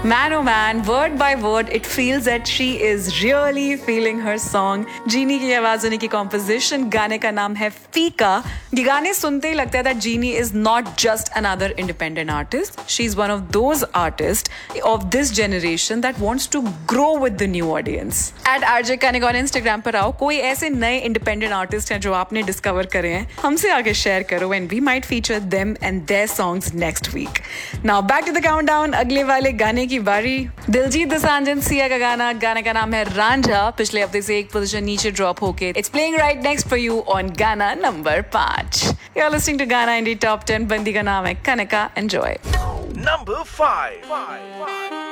Man oh man, word by word, it feels that she is really feeling her song. जीनी की आवाज उन्हीं की composition, गाने का नाम है फीका. ये गाने सुनते ही लगता है that Jeenie is not just another independent artist. She's one of those artists of this generation that wants to grow with the new audience. At RJ Kanik on Instagram पर आओ, कोई ऐसे नए independent artist हैं जो आपने discover करे हैं, हमसे आगे share करो and we might feature them and their songs next week. Now back to the countdown. अगले वाले गाने की बारी. दिलजीत दोसांझ एंड सिया का गाने का नाम है रांझा. पिछले हफ्ते से एक पोजीशन नीचे ड्रॉप होके it's playing right next for you on गाना number 5. You are listening to गाना इंडी टॉप 10. बंदी का नाम है कनका. एंजॉय. Number 5.